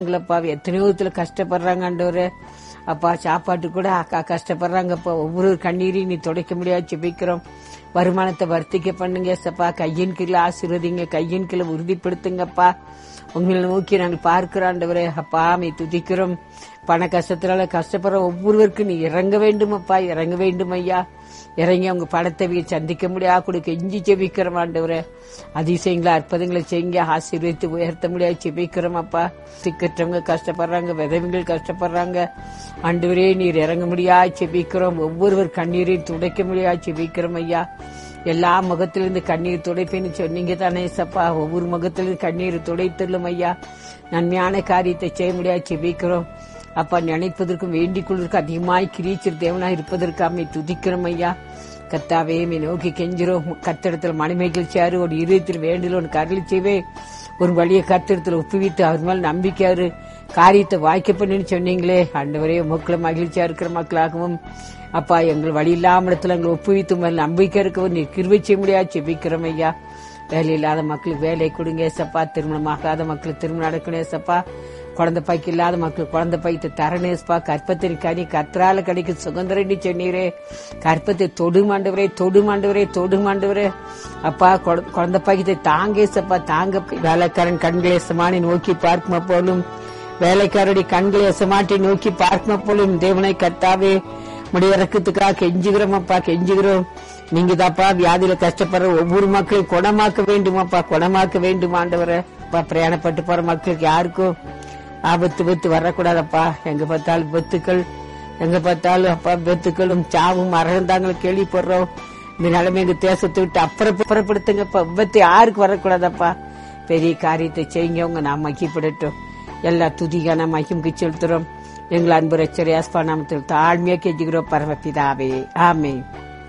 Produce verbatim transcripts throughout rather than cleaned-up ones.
அப்பா எத்தனையோ விதத்துல கஷ்டப்படுறாங்க ஆண்டவரே. அப்பா சாப்பாட்டு கூட அக்கா கஷ்டப்படுறாங்க. அப்பா ஒவ்வொரு கண்ணீரையும் நீ துடைக்க முடியாது ஜெபிக்கிறோம். வருமானத்தை வர்த்திக்க பண்ணுங்க சப்பா. கையின் கீழே ஆசீர்வதிங்க, கையின் கீழே உறுதிப்படுத்துங்கப்பா. உங்களை நோக்கி நாங்கள் பார்க்கிறோம் ஆண்டவரே. அப்பா நீ துதிக்கிறோம். பண கஷ்டத்தினால கஷ்டப்படுற ஒவ்வொருவருக்கும் நீ இறங்க வேண்டும் அப்பா, இறங்க வேண்டும் ஐயா. இறங்கி அவங்க பணத்தை சந்திக்க முடியாது கொடுக்க இஞ்சி ஜெபிக்கிறோம் ஆண்டவரே. அதிசயங்களை அற்புதங்களை செய்யுங்க, ஆசீர்வதித்து உயர்த்த முடியாது ஜெபிக்கிறோம் அப்பா. சிக்கற்றவங்க கஷ்டப்படுறாங்க, விதவைகள் கஷ்டப்படுறாங்க ஆண்டவரே. நீர் இறங்க முடியாது ஜெபிக்கிறோம். ஒவ்வொருவர் கண்ணீரையும் துடைக்க முடியாது ஜெபிக்கிறோம் ஐயா. எல்லா முகத்திலிருந்து கண்ணீர் துடைப்பேன்னு சொன்னீங்க தானே சப்பா. ஒவ்வொரு முகத்திலிருந்து கண்ணீர் துடைத்தள்ளும் ஐயா. நன்மையான காரியத்தை செய்ய முடியாது ஜெபிக்கிறோம் அப்பா. நினைப்பதற்கும் வேண்டிக் கொள்வதற்கும் அதிகமாய் கிரீச்சர் தேவனாய் இருப்பதற்கு அம்மை துதிக்கிறோம் ஐயா. கர்த்தாவே மே நோக்கி கெஞ்சிரோம். கர்த்தரிடத்தில் மணிமேகழ்ச்சியாரு ஒரு இருதயத்தில் வேண்டில் ஒன்று கருளி செய்வே. ஒரு வழியை கர்த்தரிடத்தில் ஒப்புவித்து அவர் மேல் நம்பிக்கையாரு காரியத்தை வாய்க்க பண்ணுன்னு சொன்னீங்களே ஆண்டவரே. மக்களை மகிழ்ச்சியா இருக்கிற மக்களாகவும் அப்பா எங்கள் வழி இல்லாம இடத்துல எங்களை ஒப்புவித்து மேல் நம்பிக்கை இருக்கவும் நீ கிருபை செய்ய முடியாது ஜெபிக்கிறோம் ஐயா. வேலை இல்லாத மக்களுக்கு வேலை கொடுங்க சப்பா. திருமணமாகாத மக்களுக்கு திருமணம் நடக்கணும் சப்பா. குழந்தை பாய்க்கு இல்லாத மக்களுக்கு குழந்தை பாய்த்து தரணேஸ்பா. கற்பத்தின் கனி கர்த்தரால கிடைக்கும் சுதந்திரண்டி சொன்னீரே. கற்பத்தை தொடுமாண்டவரே, தொடுமாண்டவரே, தொடுமாண்டவரே அப்பா. குழந்தை பாய்க்கத்தை தாங்கே சப்பா, தாங்க. வேலைக்காரன் கண்களை எசமானி நோக்கி பார்க்குமா போலும், வேலைக்காரருடைய கண்களை எசமாட்டி நோக்கி பார்க்குமா போலும் தேவனை கர்த்தாவே முடிய இறக்கத்துக்காக கெஞ்சுகிறோம் அப்பா, கெஞ்சுகிறோம். நீங்க தாப்பா வியாதியில கஷ்டப்படுற ஒவ்வொரு மக்களையும் குணமாக்க வேண்டுமாப்பா, குணமாக்க வேண்டும் ஆண்டவரை. பிரயாணப்பட்டு போற மக்களுக்கு யாருக்கும் ஆபத்து வித்து வரக்கூடாதப்பா. எங்க பார்த்தாலும் வித்துக்கள், எங்க பார்த்தாலும் அப்பா வித்துக்களும் சாவும் மரணந்தாங்களும் கேள்விப்படுறோம். இந்த நிலைமை எங்க தேசத்தை விட்டு அப்புறப்படுத்துங்கப்பா. விபத்து யாருக்கு வரக்கூடாதப்பா. பெரிய காரியத்தை செய்யுங்க. உங்க நாம் மகிப்படட்டும். எல்லா துதிகான மகிமுக்கு செலுத்துறோம். எங்கள் அன்பு ரட்சரியாஸ்பா நாமத்தில் தாழ்மையா கெஞ்சுகிறோம் பரமபிதாவே, ஆமென்.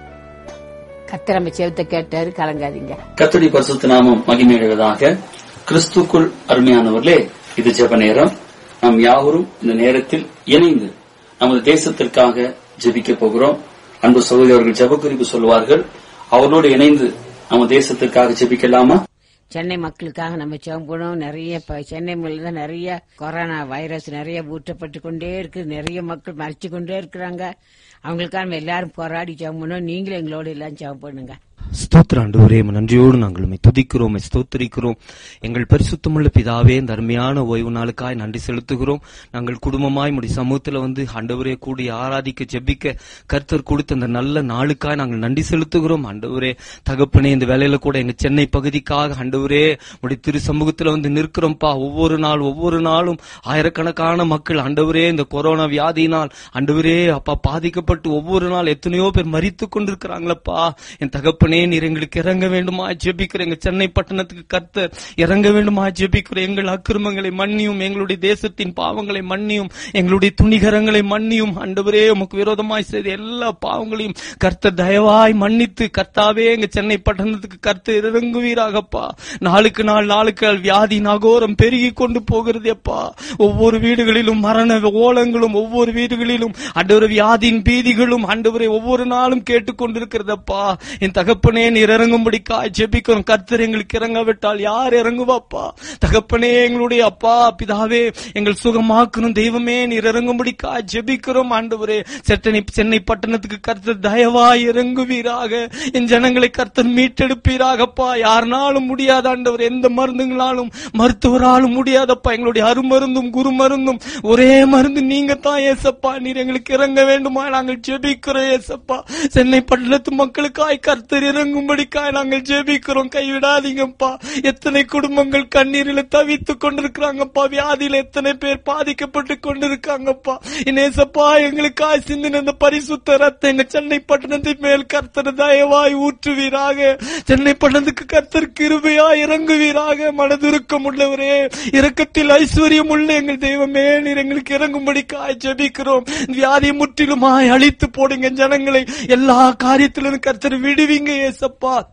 கர்த்தர் நம்ம செவத்தை கேட்டாரு, கலங்காதீங்க. கர்த்தருடைய பரிசுத்த நாமம் மகிமையடைவதாக. கிறிஸ்துக்குள் அருமையானவர்களே, இது ஜெப நேரம். நாம் யாவரும் இந்த நேரத்தில் இணைந்து நமது தேசத்திற்காக ஜெபிக்க போகிறோம். அன்பு சகோதரர்கள் ஜெப குறிப்பு சொல்வார்கள். அவரோடு இணைந்து நம்ம தேசத்திற்காக ஜெபிக்கலாமா? சென்னை மக்களுக்காக நம்ம ஜெபம் பண்ணுவோம். நிறைய சென்னை தான் நிறைய கொரோனா வைரஸ் நிறைய ஊற்றப்பட்டு கொண்டே இருக்கு. நிறைய மக்கள் மறைச்சு கொண்டே இருக்கிறாங்க. அவங்களுக்காக நம்ம எல்லாரும் போராடி ஜெபம் பண்ணுவோம். நீங்களும் எங்களோட எல்லாம் ஜெபம் பண்ணுங்க. ஸ்தோத்திர ஆண்டவரே, நன்றியோடு நாங்கள் உம்மை துதிக்கிறோம், ஸ்தோத்திரிக்கிறோம். எங்கள் பரிசுத்தமுள்ள பிதாவே, இந்த அருமையான ஓய்வு நாளுக்காய் நன்றி செலுத்துகிறோம். நாங்கள் குடும்பமாய் முடி சமூகத்துல வந்து ஆண்டவரே கூடி ஆராதிக்க ஜெபிக்க கர்த்தர் கொடுத்த அந்த நல்ல நாளுக்காய் நாங்கள் நன்றி செலுத்துகிறோம். ஆண்டவரே தகப்பனே, இந்த வேலையில கூட எங்க சென்னை பகுதிக்காக ஆண்டவரே முடி திரு சமூகத்துல வந்து நிற்கிறோம்ப்பா. ஒவ்வொரு நாள் ஒவ்வொரு நாளும் ஆயிரக்கணக்கான மக்கள் ஆண்டவரே இந்த கொரோனா வியாதியினால் ஆண்டவரே அப்பா பாதிக்கப்பட்டு ஒவ்வொரு நாள் எத்தனையோ பேர் மரித்து கொண்டிருக்கிறாங்களப்பா. என் தகப்பனே, நீர் எங்களுக்கு இறங்க வேண்டுமா ஜெபிக்கிறேன். எங்க சென்னை பட்டணத்துக்கு கர்த்தர் இறங்க வேண்டுமா ஜெபிக்கிறேன். எங்கள் அக்கிரமங்களை மன்னியும், எங்களுடைய தேசத்தின் பாவங்களை மன்னியும், எங்களுடைய துணிகரங்களை மன்னியும். ஆண்டவரே உமக்கு விரோதமாய் செய்த எல்லா பாவங்களையும் கர்த்தர் தயவாய் மன்னித்து கர்த்தாவே எங்க சென்னை பட்டணத்துக்கு கர்த்தர் இறங்குவீராகப்பா. நாளுக்கு நாள் நாளுக்கு நாள் வியாதி நகோரம் பெருகி கொண்டு போகிறது அப்பா. ஒவ்வொரு வீடுகளிலும் மரண ஓலங்களும், ஒவ்வொரு வீடுகளிலும் ஆண்டவரே வியாதியின் பீதிகளும் ஆண்டவரே ஒவ்வொரு நாளும் கேட்டுக்கொண்டிருக்கிறதப்பா. என் தகப்பனே, நீர் இறங்கும்படிக்கா ஜெபிக்கிறோம். கர்த்தர் எங்களுக்கு இறங்காவிட்டால் யார் இறங்குவாப்பா? தகப்பனே, எங்களுடைய அப்பா பிதாவே எங்கள் சுகமாக்கணும் தெய்வமே, நீர் இறங்கும்படிக்கா ஜெபிக்கிறோம். ஆண்டவரே சென்னை சென்னை பட்டணத்துக்கு கர்த்தர் தயவாய் இறங்குவீராக. என் ஜனங்களை கர்த்தர் மீட்டெடுப்பீராகப்பா. யாருனாலும் முடியாத ஆண்டவர், எந்த மருந்துகளாலும் மருத்துவராலும் முடியாதப்பா. எங்களுடைய அருமருந்தும் குரு மருந்தும் ஒரே மருந்து நீங்க தான் ஏசப்பா. நீர் எங்களுக்கு இறங்க வேண்டுமா நாங்கள் ஜெபிக்கிறோம் ஏசப்பா. சென்னை பட்டணத்து மக்களுக்காய் கர்த்தர் இறங்கும்படிக்காய் நாங்கள் ஜெபிக்கிறோம். கைவிடாதீங்கப்பா. எத்தனை குடும்பங்கள் கண்ணீரில தவித்துக் கொண்டிருக்கிறாங்கப்பா. வியாதியில எத்தனை பேர் பாதிக்கப்பட்டு கொண்டிருக்காங்கப்பா. இனேசப்பா, எங்களுக்காய் சிந்தின இந்த பரிசுத்த ரத்தம் எங்க சென்னை பட்டணத்தின் மேல் கர்த்தர் தயவாய் ஊற்றுவீராக. சென்னை பட்டணத்துக்கு கர்த்தர் கிருபையா இறங்குவீராக. மனதுருக்கம் உள்ளவரே, இரக்கத்தில் ஐஸ்வர்யம் உள்ள எங்கள் தெய்வமே, நீர் எங்களுக்கு இறங்கும்படிக்காய் ஜெபிக்கிறோம். வியாதியை முற்றிலுமாய் அழித்து போடுங்க. ஜனங்களை எல்லா காரியத்திலும் கர்த்தர் விடுவீங்க ஏசப்பா.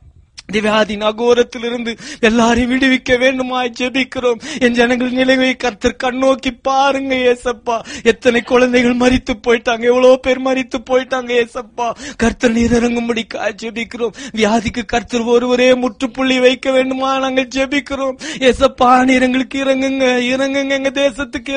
வியாதியின் அகோரத்திலிருந்து எல்லாரையும் விடுவிக்க வேண்டுமாய் ஜெபிக்கிறோம். என் ஜனங்கள் நிலைமை கர்த்தர் கண்ணோக்கி பாருங்க ஏசப்பா. எத்தனை குழந்தைகள் மரித்து போயிட்டாங்க, எவ்வளவு பேர் மரித்து போயிட்டாங்க ஏசப்பா. கர்த்தர் நீர் இறங்கும்படிக்காய் ஜெபிக்கிறோம். வியாதிக்கு கர்த்தர் ஒருவரே முற்றுப்புள்ளி வைக்க வேண்டுமா நாங்கள் ஜெபிக்கிறோம் ஏசப்பா. நீர் எங்களுக்கு இறங்குங்க, இறங்குங்க, எங்க தேசத்துக்கு